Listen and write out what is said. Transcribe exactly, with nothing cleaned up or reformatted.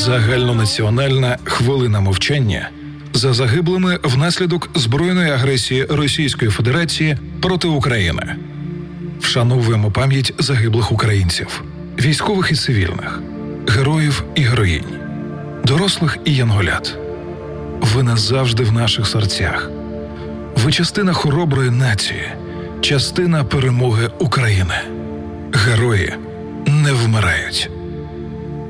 Загальнонаціональна хвилина мовчання за загиблими внаслідок збройної агресії Російської Федерації проти України. Вшановуємо пам'ять загиблих українців, військових і цивільних, героїв і героїнь, дорослих і янголят. Ви назавжди в наших серцях. Ви частина хороброї нації, частина перемоги України. Герої не вмирають.